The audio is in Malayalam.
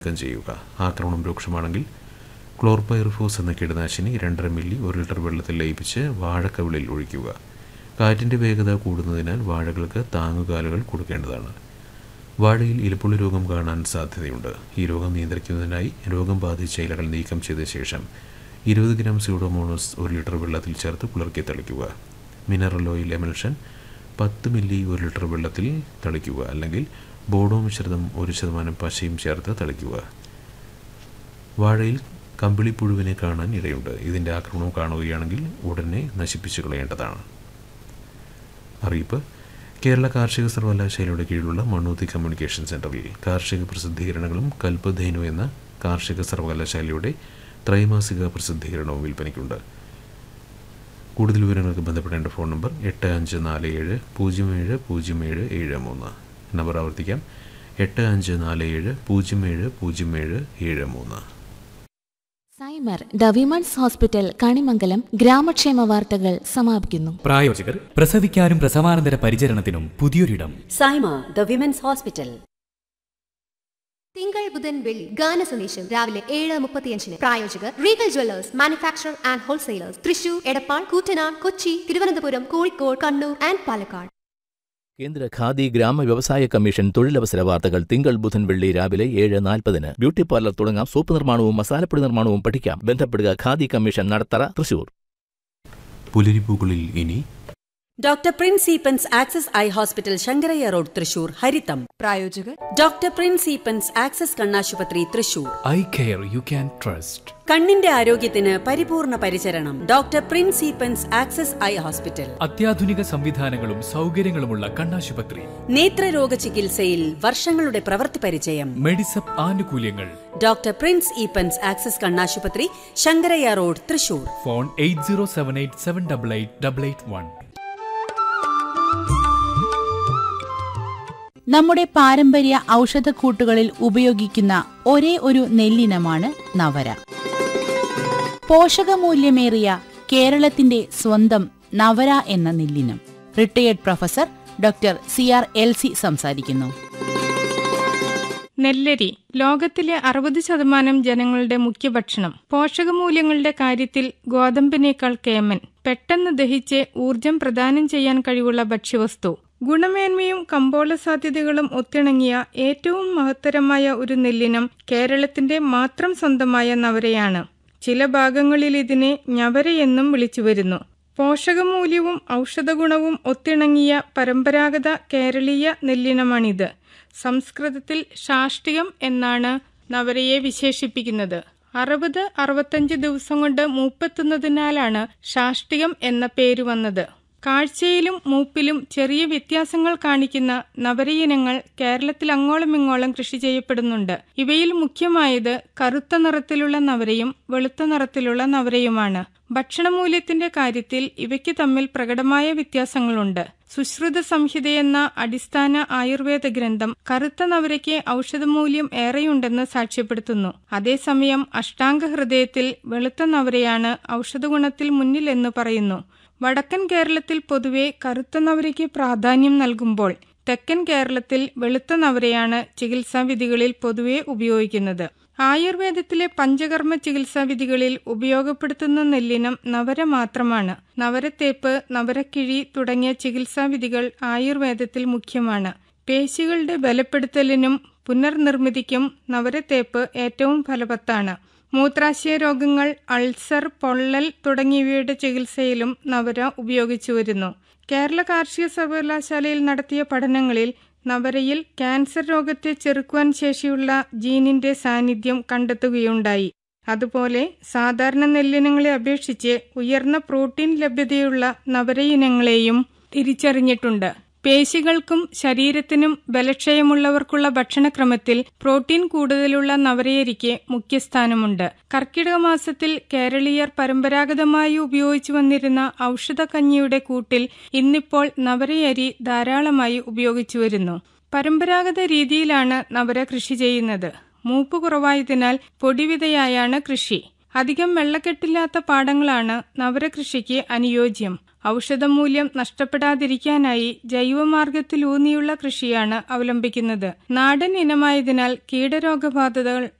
ചെയ്യുക. ആക്രമണം രൂക്ഷമാണെങ്കിൽ ക്ലോർപൈറിഫോസ് എന്ന കീടനാശിനി 2.5 മില്ലി 1 ലിറ്റർ വെള്ളത്തിൽ ലയിപ്പിച്ച് വാഴക്കവിളിൽ ഒഴിക്കുക. കാറ്റിൻ്റെ വേഗത കൂടുന്നതിനാൽ വാഴകൾക്ക് താങ്ങുകാലുകൾ കൊടുക്കേണ്ടതാണ്. വാഴയിൽ ഇലപ്പുള്ളി രോഗം കാണാൻ സാധ്യതയുണ്ട്. ഈ രോഗം നിയന്ത്രിക്കുന്നതിനായി രോഗം ബാധിച്ച ഇലകൾ നീക്കം ചെയ്ത ശേഷം 20 ഗ്രാം സ്യൂഡോമോണസ് 1 ലിറ്റർ വെള്ളത്തിൽ ചേർത്ത് കുളിർക്കി തളിക്കുക. Mineral oil emulsion 10 milli 1 litre വെള്ളത്തിൽ തളിക്കുക. അല്ലെങ്കിൽ ബോഡോ മിശ്രിതം 1% പശയും ചേർത്ത് തളിക്കുക. വാഴയിൽ കമ്പിളിപ്പുഴുവിനെ കാണാൻ ഇടയുണ്ട്. ഇതിൻ്റെ ആക്രമണം കാണുകയാണെങ്കിൽ ഉടനെ നശിപ്പിച്ചു കളയേണ്ടതാണ്. അറിയിപ്പ്: കേരള കാർഷിക സർവകലാശാലയുടെ കീഴിലുള്ള മണ്ണൂത്തി കമ്മ്യൂണിക്കേഷൻ സെൻ്ററിൽ കാർഷിക പ്രസിദ്ധീകരണങ്ങളും കൽപ്പധേനു എന്ന കാർഷിക സർവകലാശാലയുടെ ത്രൈമാസിക പ്രസിദ്ധീകരണവും വിൽപ്പനയ്ക്കുണ്ട്. കൂടുതൽ വിവരങ്ങൾക്ക് ബന്ധപ്പെടേണ്ട ഫോൺ നമ്പർ 8547070773. നമ്പർ ആവർത്തിക്കാം: 8547070773. സൈമർ ദ വിമൺസ് ഹോസ്പിറ്റൽ കണിമംഗലം ഗ്രാമക്ഷേമ വാർത്തകൾ സമാപിക്കുന്നു. പ്രായോജകർ പ്രസവിക്കാനും പ്രസവാനന്തര പരിചരണത്തിനും പുതിയൊരിടം. Saima the women's hospital. തിങ്കൾ ബുധൻ വെള്ളി ഗാന സന്ദേശം രാവിലെ 7:35. പ്രായോജകർ Regal Jewellers manufacture and wholesalers, Thrissur, Edappal, Koottanad, Kochi, Thiruvananthapuram, Kozhikode, Kannur and Palakkad. കേന്ദ്ര ഖാദി ഗ്രാമ വ്യവസായ കമ്മീഷൻ തൊഴിലവസര വാർത്തകൾ തിങ്കൾ ബുധൻ വെള്ളി രാവിലെ 7:40. ബ്യൂട്ടി പാർലർ തുടങ്ങാം. സോപ്പ് നിർമ്മാണവും മസാലപ്പൊടി നിർമ്മാണവും പഠിക്കാം. ബന്ധപ്പെടുക ഖാദി കമ്മീഷൻ, നടത്തറ, തൃശൂർ. പുലരിപ്പൂക്കളിൽ ഇനി doctor Prince Eappen's access eye hospital, Sankaraiah road, Thrissur. ഹരിതം. പ്രായോജകർ ഡോക്ടർ പ്രിൻസ് ഈപ്പൻസ് ആക്സസ് കണ്ണാശുപത്രി, Thrissur. Eye care you can trust. കണ്ണിന്റെ ആരോഗ്യത്തിന് പരിപൂർണ പരിചരണം. Doctor Prince Eappen's access eye hospital. അത്യാധുനിക സംവിധാനങ്ങളും സൗകര്യങ്ങളുമുള്ള കണ്ണാശുപത്രി. നേത്രരോഗ ചികിത്സയിൽ വർഷങ്ങളുടെ പ്രവൃത്തി പരിചയം. മെഡിസപ്പ് ആനുകൂല്യങ്ങൾ. ഡോക്ടർ പ്രിൻസ് ഈപ്പൻസ് ആക്സസ് കണ്ണാശുപത്രി, ശങ്കരയ്യ റോഡ്, തൃശൂർ. ഫോൺ 8078788881. നമ്മുടെ പാരമ്പര്യ ഔഷധക്കൂട്ടുകളിൽ ഉപയോഗിക്കുന്ന ഒരേ ഒരു നെല്ലിനമാണ് നവര. പോഷകമൂല്യമേറിയ കേരളത്തിന്റെ സ്വന്തം നവര എന്ന നെല്ലിനം. Retired professor doctor CR LC സംസാരിക്കുന്നു. നെല്ലരി ലോകത്തിലെ 60% ജനങ്ങളുടെ മുഖ്യ ഭക്ഷണം. പോഷകമൂല്യങ്ങളുടെ കാര്യത്തിൽ ഗോതമ്പിനേക്കാൾ കേമൻ. പെട്ടെന്ന് ദഹിച്ച് ഊർജം പ്രദാനം ചെയ്യാൻ കഴിവുള്ള ഭക്ഷ്യവസ്തു. ഗുണമേന്മയും കമ്പോള സാധ്യതകളും ഒത്തിണങ്ങിയ ഏറ്റവും മഹത്തരമായ ഒരു നെല്ലിനം കേരളത്തിന്റെ മാത്രം സ്വന്തമായ നവരയാണ്. ചില ഭാഗങ്ങളിൽ ഇതിനെ ഞവരയെന്നും വിളിച്ചുവരുന്നു. പോഷകമൂല്യവും ഔഷധഗുണവും ഒത്തിണങ്ങിയ പരമ്പരാഗത കേരളീയ നെല്ലിനമാണിത്. സംസ്കൃതത്തിൽ ശാഷ്ടികം എന്നാണ് നവരയെ വിശേഷിപ്പിക്കുന്നത്. 60-65 ദിവസം കൊണ്ട് മൂപ്പെത്തുന്നതിനാലാണ് ശാഷ്ടികം എന്ന പേര് വന്നത്. കാഴ്ചയിലും മൂപ്പിലും ചെറിയ വ്യത്യാസങ്ങൾ കാണിക്കുന്ന നവരയിനങ്ങൾ കേരളത്തിൽ അങ്ങോളമിങ്ങോളം കൃഷി ചെയ്യപ്പെടുന്നുണ്ട്. ഇവയിൽ മുഖ്യമായത് കറുത്ത നിറത്തിലുള്ള നവരയും വെളുത്ത നിറത്തിലുള്ള നവരയുമാണ്. ഭക്ഷണമൂല്യത്തിന്റെ കാര്യത്തിൽ ഇവയ്ക്ക് തമ്മിൽ പ്രകടമായ വ്യത്യാസങ്ങളുണ്ട്. സുശ്രുത സംഹിതയെന്ന അടിസ്ഥാന ആയുർവേദ ഗ്രന്ഥം കറുത്ത നവരയ്ക്ക് ഔഷധമൂല്യം ഏറെയുണ്ടെന്ന് സാക്ഷ്യപ്പെടുത്തുന്നു. അതേസമയം അഷ്ടാംഗ ഹൃദയത്തിൽ വെളുത്ത നവരയാണ് ഔഷധഗുണത്തിൽ മുന്നിലെന്ന് പറയുന്നു. വടക്കൻ കേരളത്തിൽ പൊതുവെ കറുത്ത നവരയ്ക്ക് പ്രാധാന്യം നൽകുമ്പോൾ തെക്കൻ കേരളത്തിൽ വെളുത്ത നവരയാണ് ചികിത്സാവിധികളിൽ പൊതുവെ ഉപയോഗിക്കുന്നത്. ആയുർവേദത്തിലെ പഞ്ചകർമ്മ ചികിത്സാവിധികളിൽ ഉപയോഗപ്പെടുത്തുന്ന നെല്ലിനം നവര മാത്രമാണ്. നവരത്തേപ്പ്, നവരക്കിഴി തുടങ്ങിയ ചികിത്സാവിധികൾ ആയുർവേദത്തിൽ മുഖ്യമാണ്. പേശികളുടെ ബലപ്പെടുത്തലിനും പുനർനിർമ്മിതിക്കും നവരത്തേപ്പ് ഏറ്റവും ഫലവത്താണ്. മൂത്രാശയ രോഗങ്ങൾ, അൾസർ, പൊള്ളൽ തുടങ്ങിയവയുടെ ചികിത്സയിലും നവര ഉപയോഗിച്ചു വരുന്നു. കേരള കാർഷിക സർവകലാശാലയിൽ നടത്തിയ പഠനങ്ങളിൽ നവരയിൽ ക്യാൻസർ രോഗത്തെ ചെറുക്കുവാൻ ശേഷിയുള്ള ജീനിന്റെ സാന്നിധ്യം കണ്ടെത്തുകയുണ്ടായി. അതുപോലെ സാധാരണ നെല്ലിനങ്ങളെ അപേക്ഷിച്ച് ഉയർന്ന പ്രോട്ടീൻ ലഭ്യതയുള്ള നവരയിനങ്ങളെയും തിരിച്ചറിഞ്ഞിട്ടുണ്ട്. പേശികൾക്കും ശരീരത്തിനും ബലക്ഷയമുള്ളവർക്കുള്ള ഭക്ഷണക്രമത്തിൽ പ്രോട്ടീൻ കൂടുതലുള്ള നവരയരിക്ക് മുഖ്യസ്ഥാനമുണ്ട്. കർക്കിടക മാസത്തിൽ കേരളീയർ പരമ്പരാഗതമായി ഉപയോഗിച്ചു വന്നിരുന്ന ഔഷധക്കഞ്ഞിയുടെ കൂട്ടിൽ ഇന്നിപ്പോൾ നവരയരി ധാരാളമായി ഉപയോഗിച്ചു വരുന്നു. പരമ്പരാഗത രീതിയിലാണ് നവര കൃഷി ചെയ്യുന്നത്. മൂപ്പ് കുറവായതിനാൽ പൊടിവിതയായാണ് കൃഷി. അധികം വെള്ളക്കെട്ടില്ലാത്ത പാടങ്ങളാണ് നവരകൃഷിക്ക് അനുയോജ്യം. ഔഷധമൂല്യം നഷ്ടപ്പെടാതിരിക്കാനായി ജൈവമാർഗത്തിലൂന്നിയുള്ള കൃഷിയാണ് അവലംബിക്കുന്നത്. നാടൻ ഇനമായതിനാൽ കീടരോഗബാധകൾ